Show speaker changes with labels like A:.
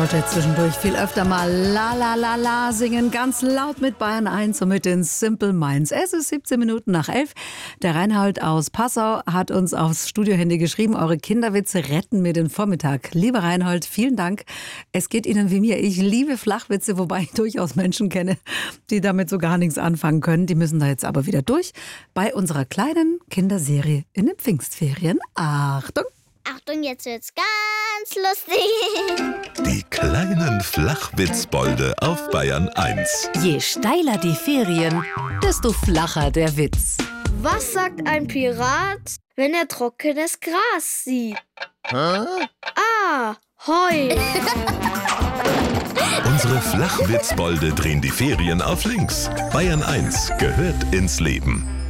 A: sollte jetzt zwischendurch viel öfter mal La La La La singen, ganz laut mit Bayern 1 und mit den Simple Minds. Es ist 17 Minuten nach 11. Der Reinhold aus Passau hat uns aufs Studiohandy geschrieben, eure Kinderwitze retten mir den Vormittag. Lieber Reinhold, vielen Dank. Es geht Ihnen wie mir. Ich liebe Flachwitze, wobei ich durchaus Menschen kenne, die damit so gar nichts anfangen können. Die müssen da jetzt aber wieder durch bei unserer kleinen Kinderserie in den Pfingstferien. Achtung!
B: Achtung, jetzt wird's ganz lustig.
C: Die kleinen Flachwitzbolde auf Bayern 1.
A: Je steiler die Ferien, desto flacher der Witz.
D: Was sagt ein Pirat, wenn er trockenes Gras sieht? Ah, Heu.
C: Unsere Flachwitzbolde drehen die Ferien auf links. Bayern 1 gehört ins Leben.